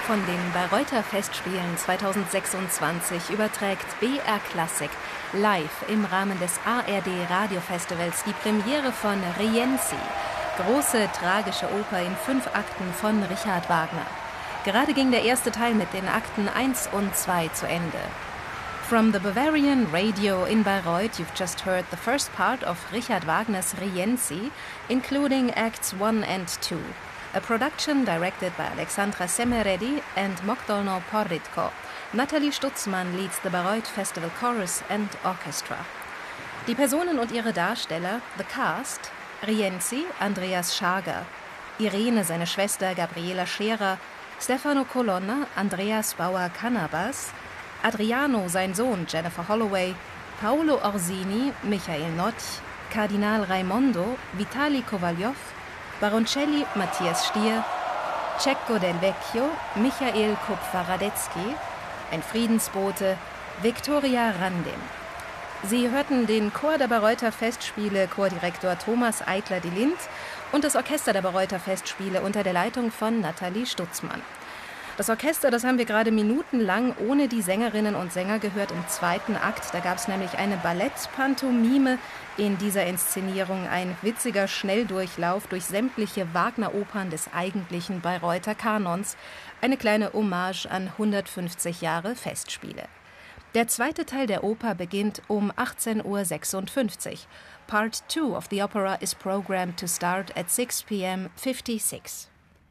Von den Bayreuther Festspielen 2026 überträgt BR Classic live im Rahmen des ARD Radiofestivals die Premiere von Rienzi, große tragische Oper in 5 Akten von Richard Wagner. Gerade ging der erste Teil mit den Akten 1 und 2 zu Ende. From the Bavarian Radio in Bayreuth, you've just heard the first part of Richard Wagner's Rienzi, including Acts 1 and 2. A production directed by Alexandra Semeredi and Mogdolno Porritko. Nathalie Stutzmann leads the Bayreuth Festival Chorus and Orchestra. Die Personen und ihre Darsteller, the cast: Rienzi, Andreas Schager; Irene, seine Schwester Gabriela Scherer; Stefano Colonna, Andreas Bauer-Cannabas; Adriano, sein Sohn Jennifer Holloway; Paolo Orsini, Michael Notch; Kardinal Raimondo, Vitali Kowaljow; Baroncelli, Matthias Stier; Cecco del Vecchio, Michael Kupfer-Radetzky; ein Friedensbote, Viktoria Randim. Sie hörten den Chor der Bayreuther Festspiele, Chordirektor Thomas Eitler-de Lind, und das Orchester der Bayreuther Festspiele unter der Leitung von Nathalie Stutzmann. Das Orchester, das haben wir gerade minutenlang ohne die Sängerinnen und Sänger gehört im zweiten Akt. Da gab es nämlich eine Ballettpantomime in dieser Inszenierung, ein witziger Schnelldurchlauf durch sämtliche Wagner-Opern des eigentlichen Bayreuther Kanons, eine kleine Hommage an 150 Jahre Festspiele. Der zweite Teil der Oper beginnt um 18:56 Uhr. Part 2 of the opera is programmed to start at 6 p.m. 56.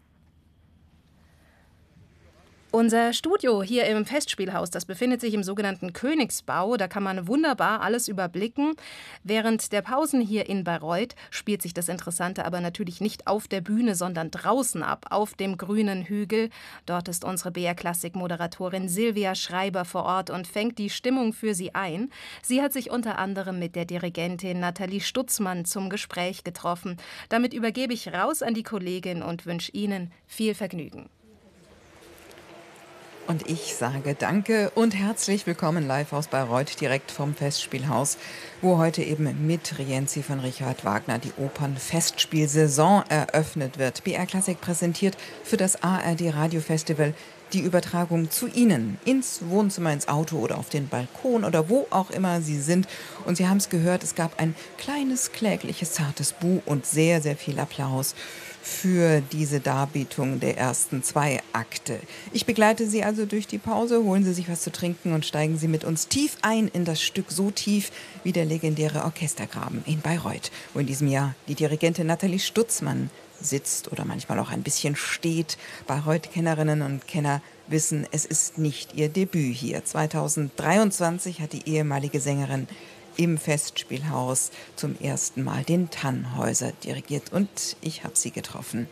Unser Studio hier im Festspielhaus, das befindet sich im sogenannten Königsbau. Da kann man wunderbar alles überblicken. Während der Pausen hier in Bayreuth spielt sich das Interessante aber natürlich nicht auf der Bühne, sondern draußen ab, auf dem grünen Hügel. Dort ist unsere BR-Klassik-Moderatorin Silvia Schreiber vor Ort und fängt die Stimmung für Sie ein. Sie hat sich unter anderem mit der Dirigentin Nathalie Stutzmann zum Gespräch getroffen. Damit übergebe ich raus an die Kollegin und wünsche Ihnen viel Vergnügen. Und ich sage danke und herzlich willkommen live aus Bayreuth, direkt vom Festspielhaus, wo heute eben mit Rienzi von Richard Wagner die Opernfestspielsaison eröffnet wird. BR Classic präsentiert für das ARD Radiofestival die Übertragung zu Ihnen, ins Wohnzimmer, ins Auto oder auf den Balkon oder wo auch immer Sie sind. Und Sie haben es gehört, es gab ein kleines, klägliches, zartes Buh und sehr, sehr viel Applaus für diese Darbietung der ersten 2 Akte. Ich begleite Sie also durch die Pause, holen Sie sich was zu trinken und steigen Sie mit uns tief ein in das Stück, so tief wie der legendäre Orchestergraben in Bayreuth, wo in diesem Jahr die Dirigentin Nathalie Stutzmann sitzt oder manchmal auch ein bisschen steht. Bayreuth-Kennerinnen und Kenner wissen, es ist nicht ihr Debüt hier. 2023 hat die ehemalige Sängerin im Festspielhaus zum ersten Mal den Tannhäuser dirigiert und ich habe sie getroffen.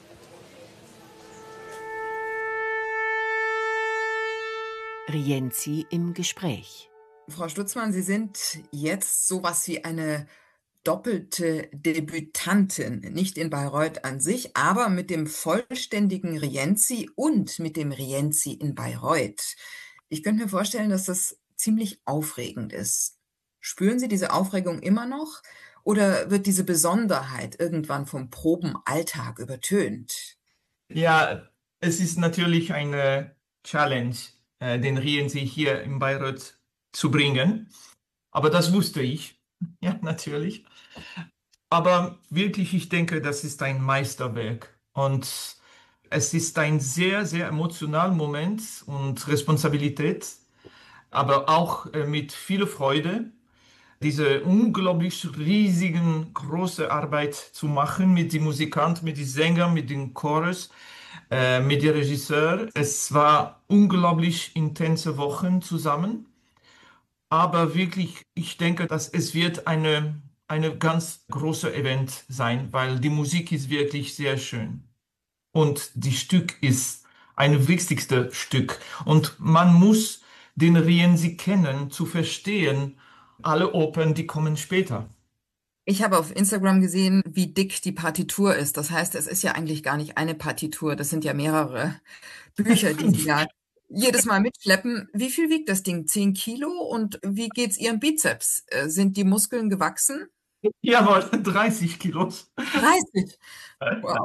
Rienzi im Gespräch. Frau Stutzmann, Sie sind jetzt sowas wie eine doppelte Debütantin, nicht in Bayreuth an sich, aber mit dem vollständigen Rienzi und mit dem Rienzi in Bayreuth. Ich könnte mir vorstellen, dass das ziemlich aufregend ist. Spüren Sie diese Aufregung immer noch oder wird diese Besonderheit irgendwann vom Probenalltag übertönt? Ja, es ist natürlich eine Challenge, den Rienzi hier in Bayreuth zu bringen. Aber das wusste ich, ja, natürlich. Aber wirklich, ich denke, das ist ein Meisterwerk. Und es ist ein sehr, sehr emotionaler Moment und Responsabilität, aber auch mit viel Freude, diese unglaublich riesigen, große Arbeit zu machen mit den Musikanten, mit den Sängern, mit dem Chorus, mit dem Regisseur. Es war unglaublich intense Wochen zusammen. Aber wirklich, ich denke, dass es wird eine ganz große Event sein, weil die Musik ist wirklich sehr schön. Und die Stück ist ein wichtigste Stück. Und man muss den Rienzi kennen, zu verstehen, alle Opern, die kommen später. Ich habe auf Instagram gesehen, wie dick die Partitur ist. Das heißt, es ist ja eigentlich gar nicht eine Partitur, das sind ja mehrere Bücher, die Sie ja jedes Mal mitschleppen. Wie viel wiegt das Ding? 10 Kilo? Und wie geht's Ihrem Bizeps? Sind die Muskeln gewachsen? Jawohl, 30 Kilos. 30. Wow.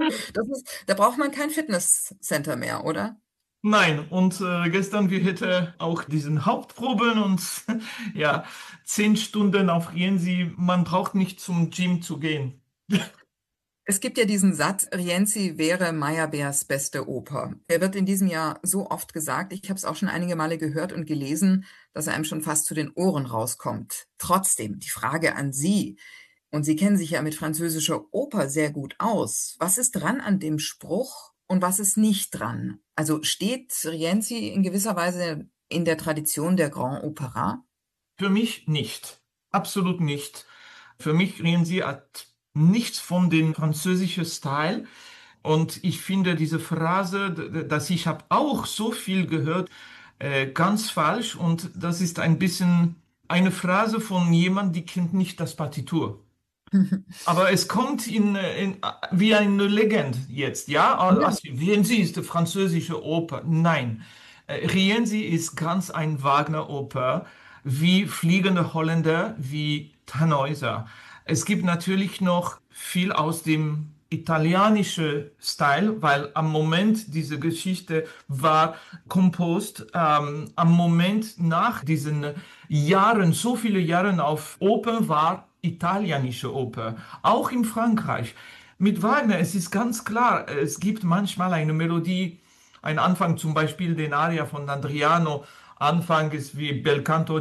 Da braucht man kein Fitnesscenter mehr, oder? Nein, und gestern wir hätten auch diesen Hauptproben und ja, 10 Stunden auf Rienzi. Man braucht nicht zum Gym zu gehen. Es gibt ja diesen Satz, Rienzi wäre Meyerbeers beste Oper. Er wird in diesem Jahr so oft gesagt, ich habe es auch schon einige Male gehört und gelesen, dass er einem schon fast zu den Ohren rauskommt. Trotzdem, die Frage an Sie, und Sie kennen sich ja mit französischer Oper sehr gut aus. Was ist dran an dem Spruch und was ist nicht dran? Also steht Rienzi in gewisser Weise in der Tradition der Grand Opera? Für mich nicht. Absolut nicht. Für mich reden sie hat nichts von dem französischen Style. Und ich finde diese Phrase, dass ich habe auch so viel gehört, ganz falsch. Und das ist ein bisschen eine Phrase von jemand, die kennt nicht das Partitur. Aber es kommt wie eine Legende jetzt, ja? Ja. Also, Rienzi ist die französische Oper. Nein, Rienzi ist ganz ein Wagner-Oper, wie Fliegende Holländer, wie Tannhäuser. Es gibt natürlich noch viel aus dem italienischen Style, weil am Moment diese Geschichte war kompost, am Moment nach diesen Jahren, so viele Jahren auf Oper war italienische Oper, auch in Frankreich. Mit Wagner, es ist ganz klar, es gibt manchmal eine Melodie, ein Anfang zum Beispiel den Aria von Andriano, Anfang ist wie Bel canto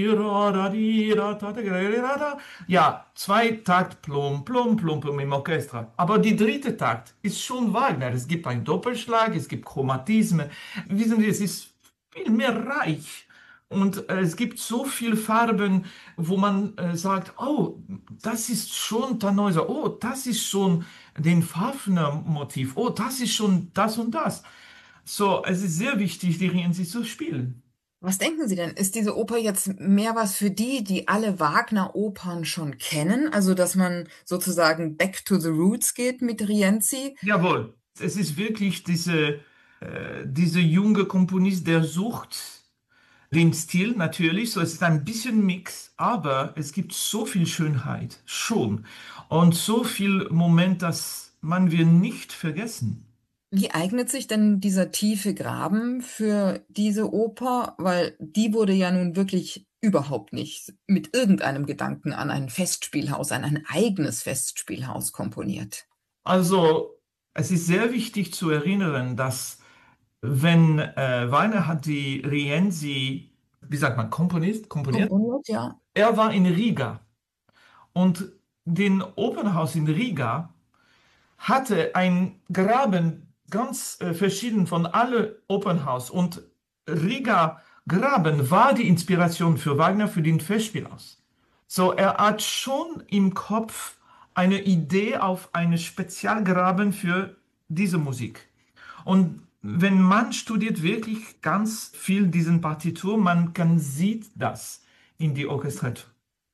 ja, zwei Takt plum plum plum plum im Orchester. Aber die dritte Takt ist schon Wagner. Es gibt einen Doppelschlag, es gibt Chromatismen. Wissen Sie, es ist viel mehr reich. Und es gibt so viele Farben, wo man sagt, oh, das ist schon Tannhäuser, oh, das ist schon den Fafner-Motiv, oh, das ist schon das und das. So, es ist sehr wichtig, die Rienzi zu spielen. Was denken Sie denn? Ist diese Oper jetzt mehr was für die, die alle Wagner-Opern schon kennen? Also, dass man sozusagen back to the roots geht mit Rienzi? Jawohl, es ist wirklich diese junge Komponist, der sucht den Stil natürlich, so es ist ein bisschen Mix, aber es gibt so viel Schönheit schon und so viel Moment, dass man wir nicht vergessen. Wie eignet sich denn dieser tiefe Graben für diese Oper? Weil die wurde ja nun wirklich überhaupt nicht mit irgendeinem Gedanken an ein Festspielhaus, an ein eigenes Festspielhaus komponiert. Also es ist sehr wichtig zu erinnern, dass wenn Wagner hat die Rienzi, wie sagt man, komponiert, Komponiert, ja. er war in Riga und den Opernhaus in Riga hatte ein Graben ganz verschieden von alle Opernhaus und Riga Graben war die Inspiration für Wagner für den Festspielhaus. So, er hat schon im Kopf eine Idee auf eine Spezialgraben für diese Musik. Und wenn man studiert wirklich ganz viel diesen Partitur, man kann sieht das in die Orchestratur.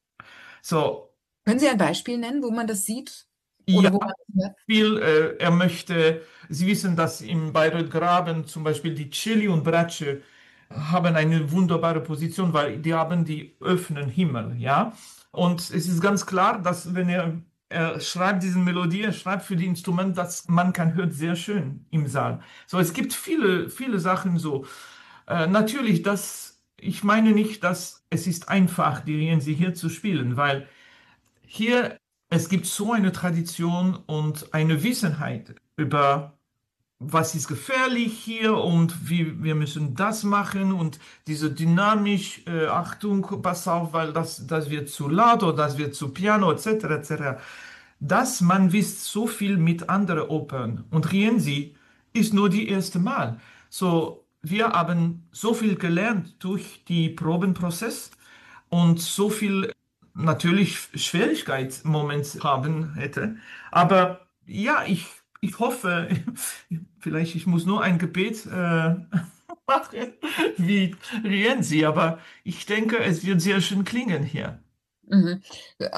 So, Können Sie ein Beispiel nennen, wo man das sieht? Oder ja, wo man das hört? viel, er möchte, Sie wissen, dass im Bayreuth Graben zum Beispiel die Celli und Bratsche haben eine wunderbare Position, weil die haben die offenen Himmel, ja. Und es ist ganz klar, dass wenn er schreibt diese Melodie, er schreibt für die Instrumente, dass man kann hört sehr schön im Saal. So, es gibt viele, viele Sachen so. Natürlich, ich meine nicht, dass es ist einfach, die Rienzi hier zu spielen, weil hier, es gibt so eine Tradition und eine Wissenheit über, was ist gefährlich hier und wie wir müssen das machen und diese dynamisch, Achtung, pass auf, weil das wird zu laut oder das wird zu piano, etc., etc. Dass man wisst so viel mit anderen Opern und Rienzi ist nur die erste Mal. So, wir haben so viel gelernt durch die Probenprozess und so viel natürlich Schwierigkeitsmoment haben hätte. Aber ja, ich hoffe, vielleicht ich muss nur ein Gebet machen wie Rienzi, aber ich denke, es wird sehr schön klingen hier. Mhm.